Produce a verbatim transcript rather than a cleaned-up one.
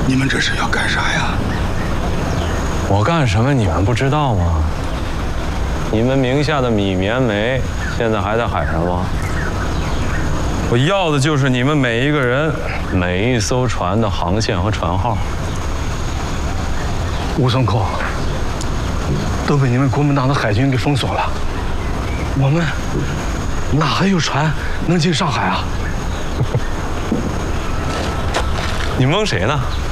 你们这是要干啥呀？ 我干什么你们不知道吗？你们名下的米绵煤现在还在海上吗？我要的就是你们每一个人、每一艘船的航线和船号。 吴松口都被你们国民党的海军给封锁了，我们哪还有船能进上海啊？ 你蒙谁呢？